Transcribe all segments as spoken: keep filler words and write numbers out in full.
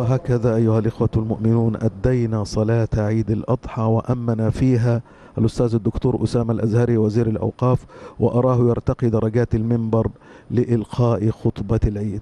وهكذا أيها الإخوة المؤمنون أدينا صلاة عيد الأضحى وأمنا فيها الأستاذ الدكتور أسامة الأزهري وزير الأوقاف، وأراه يرتقي درجات المنبر لإلقاء خطبة العيد.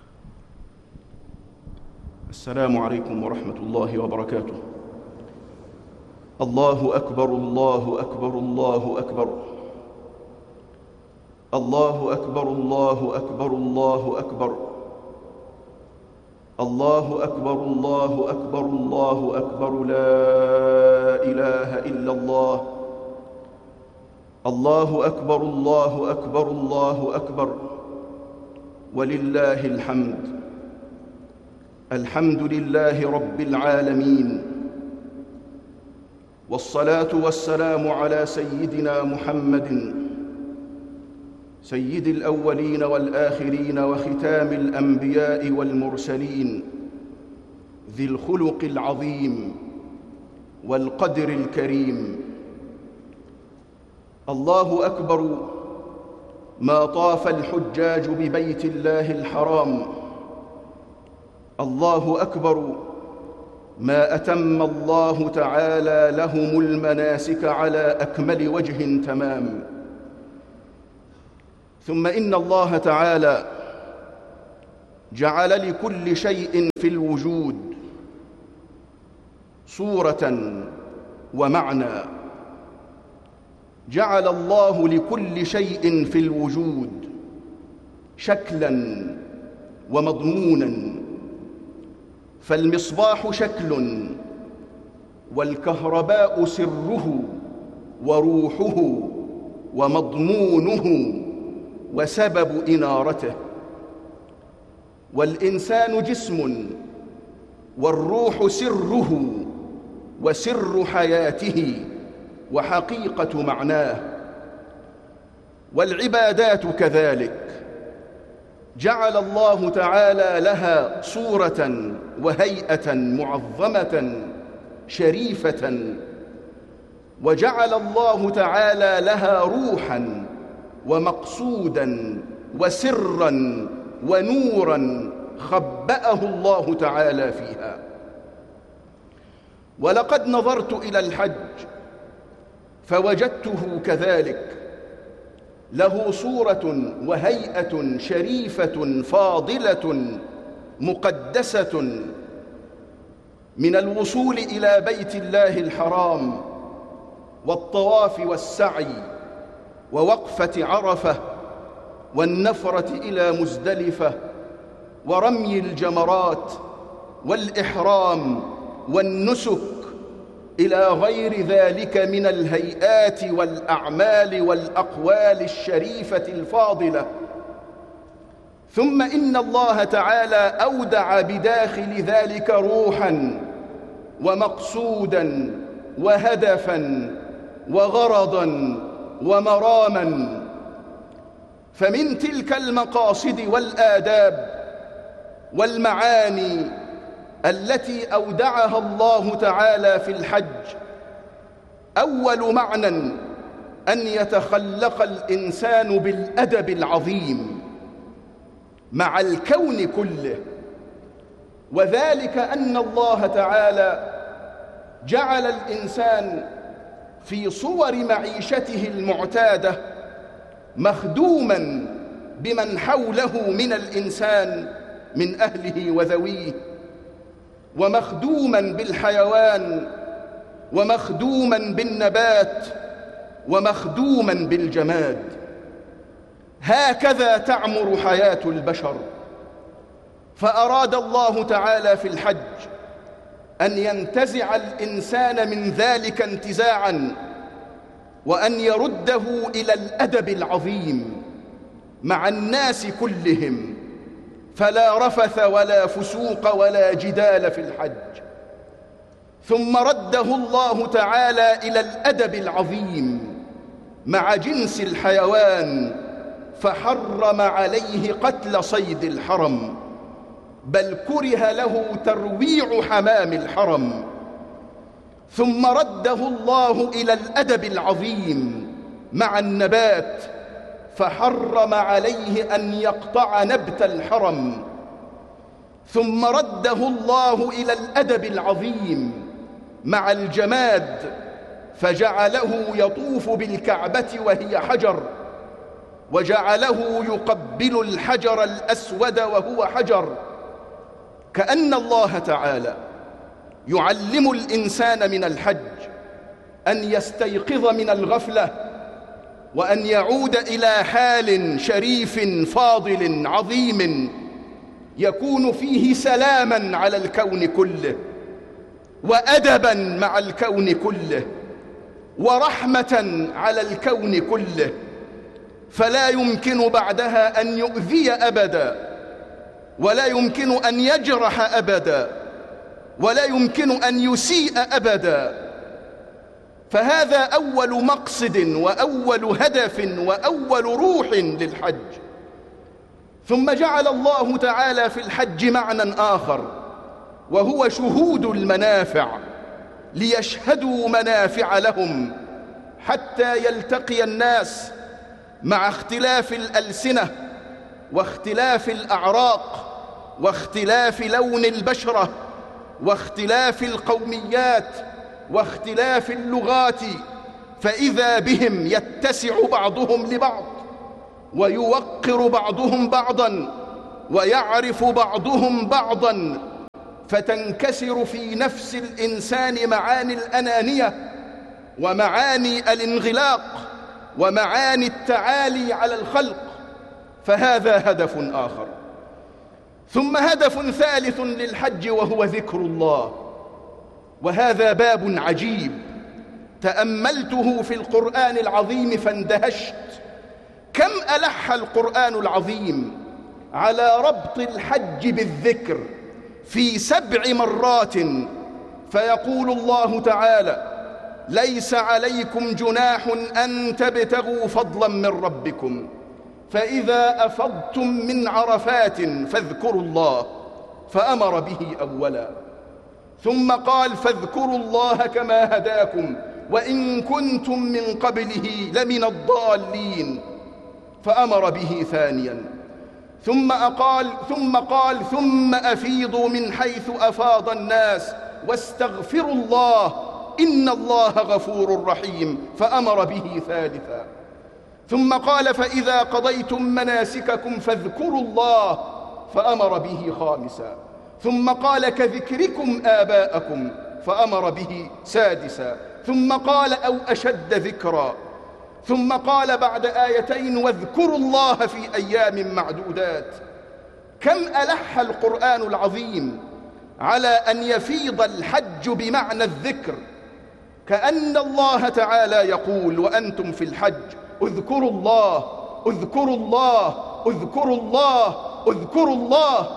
السلام عليكم ورحمة الله وبركاته. الله أكبر الله أكبر الله أكبر الله أكبر الله أكبر الله أكبر الله أكبر الله أكبر الله أكبر لا إله إلا الله. الله أكبر الله أكبر الله أكبر ولله الحمد. الحمد لله رب العالمين، والصلاة والسلام على سيدنا محمد سيد الأولين والآخرين وختام الأنبياء والمرسلين، ذي الخلق العظيم والقدر الكريم. الله أكبر ما طاف الحجاج ببيت الله الحرام. الله أكبر ما أتم الله تعالى لهم المناسك على أكمل وجه تمام. ثم إن الله تعالى جعل لكل شيء في الوجود صورة ومعنى. جعل الله لكل شيء في الوجود شكلاً ومضموناً، فالمصباح شكل، والكهرباء سره وروحه ومضمونه وسبب إنارته، والإنسان جسم، والروح سره وسر حياته وحقيقة معناه. والعبادات كذلك جعل الله تعالى لها صورة وهيئة معظمة شريفة، وجعل الله تعالى لها روحا ومقصودا وسرا ونورا خبأه الله تعالى فيها. ولقد نظرت إلى الحج فوجدته كذلك، له صورة وهيئة شريفة فاضلة مقدسة، من الوصول إلى بيت الله الحرام والطواف والسعي ووقفة عرفة والنفرة إلى مزدلفة ورمي الجمرات والإحرام والنسك إلى غير ذلك من الهيئات والأعمال والأقوال الشريفة الفاضلة. ثم إن الله تعالى أودع بداخل ذلك روحاً ومقصوداً وهدفاً وغرضاً ومراما. فمن تلك المقاصد والآداب والمعاني التي أودعها الله تعالى في الحج، أول معنى أن يتخلق الإنسان بالأدب العظيم مع الكون كله، وذلك أن الله تعالى جعل الإنسان في صور معيشته المعتادة مخدوماً بمن حوله من الإنسان من أهله وذويه، ومخدوماً بالحيوان، ومخدوماً بالنبات، ومخدوماً بالجماد. هكذا تعمر حياة البشر. فأراد الله تعالى في الحج أن ينتزع الإنسان من ذلك انتزاعاً، وأن يرده إلى الأدب العظيم مع الناس كلهم، فلا رفث ولا فسوق ولا جدال في الحج. ثم رده الله تعالى إلى الأدب العظيم مع جنس الحيوان، فحرم عليه قتل صيد الحرم، بل كره له ترويع حمام الحرم. ثم رده الله إلى الأدب العظيم مع النبات، فحرم عليه أن يقطع نبت الحرم. ثم رده الله إلى الأدب العظيم مع الجماد فجعله يطوف بالكعبة وهي حجر، وجعله يقبل الحجر الأسود وهو حجر. كأن الله تعالى يعلم الإنسان من الحج أن يستيقظ من الغفلة، وأن يعود إلى حال شريف فاضل عظيم يكون فيه سلاما على الكون كله، وأدبا مع الكون كله، ورحمة على الكون كله، فلا يمكن بعدها أن يؤذي أبدا، ولا يمكن أن يجرح أبدا، ولا يمكن أن يسيء أبدا. فهذا أول مقصد وأول هدف وأول روح للحج. ثم جعل الله تعالى في الحج معنى آخر، وهو شهود المنافع، ليشهدوا منافع لهم حتى يلتقي الناس مع اختلاف الألسنة واختلاف الأعراق واختلاف لون البشرة واختلاف القوميات واختلاف اللغات، فإذا بهم يتسع بعضهم لبعض ويوقر بعضهم بعضا ويعرف بعضهم بعضا، فتنكسر في نفس الإنسان معاني الأنانية ومعاني الانغلاق ومعاني التعالي على الخلق. فهذا هدف آخر. ثم هدف ثالث للحج وهو ذكر الله، وهذا باب عجيب تأملته في القرآن العظيم فاندهشت. كم ألح القرآن العظيم على ربط الحج بالذكر في سبع مرات، فيقول الله تعالى: ليس عليكم جناح أن تبتغوا فضلا من ربكم فإذا أفضتم من عرفات فاذكروا الله، فأمر به أولا. ثم قال: فاذكروا الله كما هداكم وإن كنتم من قبله لمن الضالين، فأمر به ثانيا. ثم أقال ثم قال ثم أفيضوا من حيث أفاض الناس واستغفروا الله إن الله غفور رحيم، فأمر به ثالثا. ثم قال: فإذا قضيتم مناسككم فاذكروا الله، فأمر به خامسا. ثم قال: كذكركم آباءكم، فأمر به سادسا. ثم قال: أو أشد ذكرا. ثم قال بعد آيتين: واذكروا الله في أيام معدودات. كم ألح القرآن العظيم على أن يفيض الحج بمعنى الذكر، كأن الله تعالى يقول: وأنتم في الحج اذكروا الله اذكروا الله اذكروا الله اذكروا الله.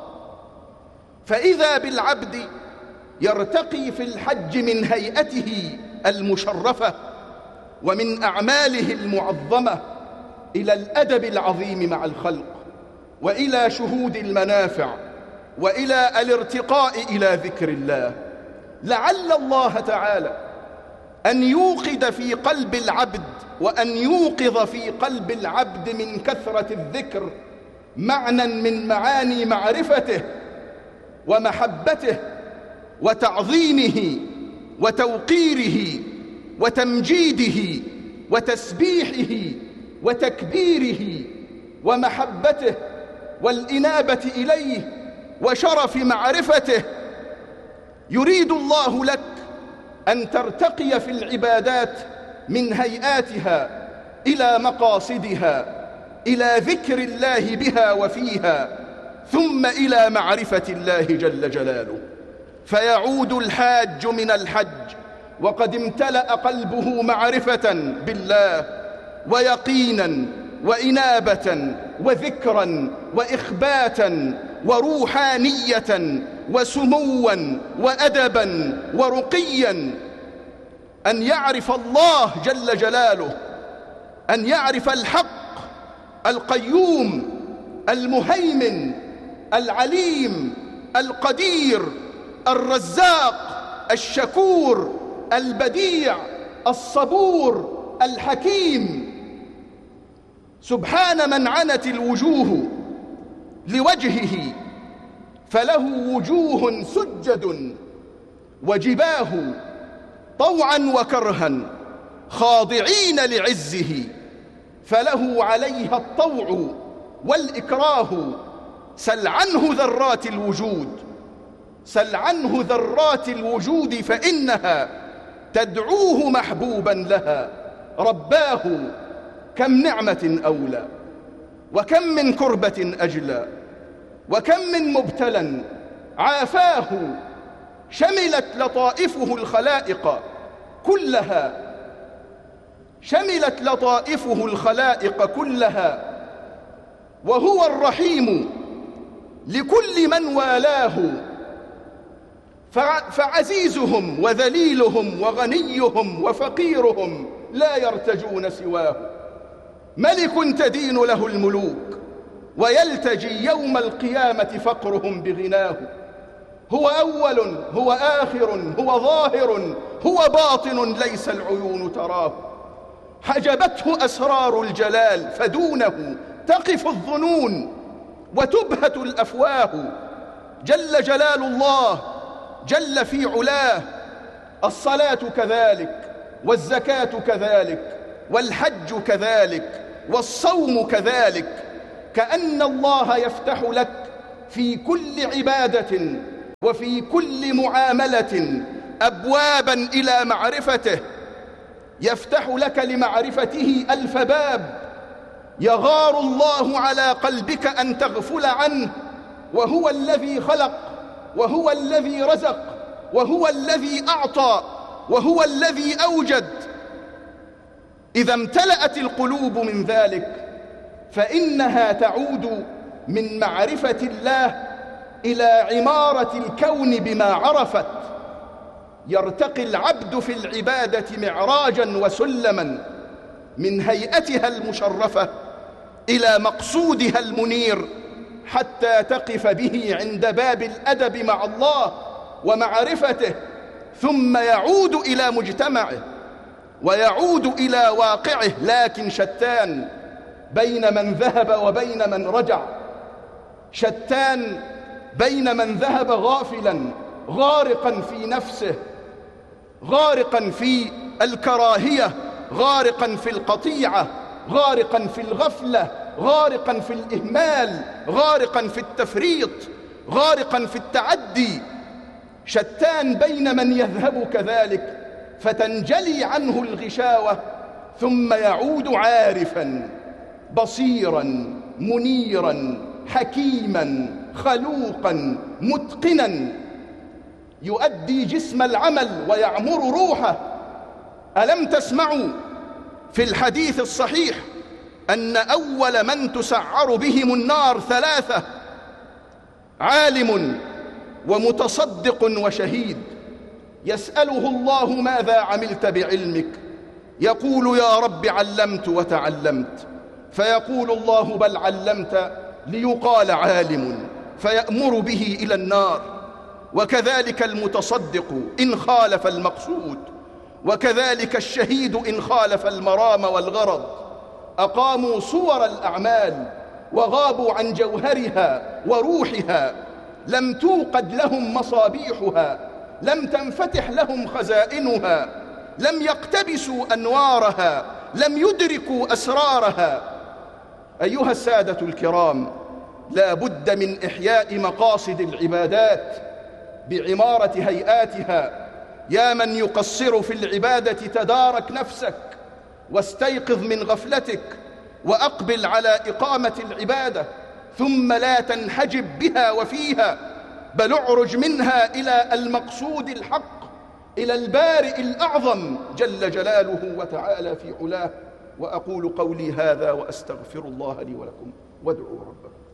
فإذا بالعبد يرتقي في الحج من هيئته المشرفة ومن أعماله المعظمة إلى الأدب العظيم مع الخلق، وإلى شهود المنافع، وإلى الارتقاء إلى ذكر الله. لعل الله تعالى أن يوقد في قلب العبد وأن يوقظ في قلب العبد من كثرة الذكر معنى من معاني معرفته ومحبته وتعظيمه وتوقيره وتمجيده وتسبيحه وتكبيره ومحبته والإنابة إليه وشرف معرفته. يريد الله لك أن ترتقي في العبادات من هيئاتها إلى مقاصدها، إلى ذكر الله بها وفيها، ثم إلى معرفة الله جل جلاله. فيعود الحاج من الحج وقد امتلأ قلبه معرفة بالله ويقينا وإنابة وذكرا وإخباتا وروحانية وسموا وأدبا ورقيا. أن يعرف الله جل جلاله، أن يعرف الحق القيوم المهيمن العليم القدير الرزاق الشكور البديع الصبور الحكيم. سبحان من عنت الوجوه لوجهه فله وجوه سجد وجباه طوعا وكرها خاضعين لعزه، فله عليها الطوع والإكراه. سل عنه ذرات الوجود سل عنه ذرات الوجود فإنها تدعوه محبوبا لها. رباه كم نعمة أولى، وكم من كربة أجلى، وكم من مبتلى عافاه. شملت لطائفه الخلائق كلها شملت لطائفه الخلائق كلها وهو الرحيم لكل من والاه. فعزيزهم وذليلهم وغنيهم وفقيرهم لا يرتجون سواه. ملك تدين له الملوك ويلتجي يوم القيامة فقرهم بغناه. هو أول هو آخر هو ظاهر هو باطن ليس العيون تراه. حجبته أسرار الجلال فدونه تقف الظنون وتبهت الأفواه. جل جلال الله جل في علاه. الصلاة كذلك والزكاة كذلك والحج كذلك والصوم كذلك. كأن الله يفتح لك في كل عبادة وفي كل معاملة أبوابا إلى معرفته. يفتح لك لمعرفته ألف باب. يغار الله على قلبك أن تغفل عنه، وهو الذي خلق وهو الذي رزق وهو الذي أعطى وهو الذي أوجد. إذا امتلأت القلوب من ذلك فإنها تعود من معرفة الله إلى عمارة الكون بما عرفت. يرتقي العبد في العبادة معراجا وسلما من هيئتها المشرفة إلى مقصودها المنير، حتى تقف به عند باب الأدب مع الله ومعرفته، ثم يعود إلى مجتمعه ويعود إلى واقعه. لكن شتان بين من ذهب وبين من رجع، شتان بين من ذهب غافلا غارقا في نفسه، غارقا في الكراهية، غارقا في القطيعة، غارقا في الغفلة، غارقا في الإهمال، غارقا في التفريط، غارقا في التعدي. شتان بين من يذهب كذلك فتنجلي عنه الغشاوة ثم يعود عارفا بصيرا منيرا حكيما خلوقا متقنا، يؤدي جسم العمل ويعمر روحه. ألم تسمعوا في الحديث الصحيح أن أول من تسعر بهم النار ثلاثة: عالم ومتصدق وشهيد، يسأله الله ماذا عملت بعلمك؟ يقول يا رب علمت وتعلمت، فيقول الله بل علمت ليقال عالم، فيأمر به إلى النار. وكذلك المتصدق إن خالف المقصود، وكذلك الشهيد إن خالف المرام والغرض. أقاموا صور الأعمال وغابوا عن جوهرها وروحها، لم توقد لهم مصابيحها، لم تنفتح لهم خزائنها، لم يقتبسوا أنوارها، لم يدركوا أسرارها. أيها السادة الكرام، لا بد من إحياء مقاصد العبادات بعمارة هيئاتها. يا من يقصر في العبادة تدارك نفسك واستيقظ من غفلتك وأقبل على إقامة العبادة، ثم لا تنحجب بها وفيها، بل اعرج منها إلى المقصود الحق، إلى البارئ الأعظم جل جلاله وتعالى في علاه. وأقول قولي هذا وأستغفر الله لي ولكم، وادعوا ربكم.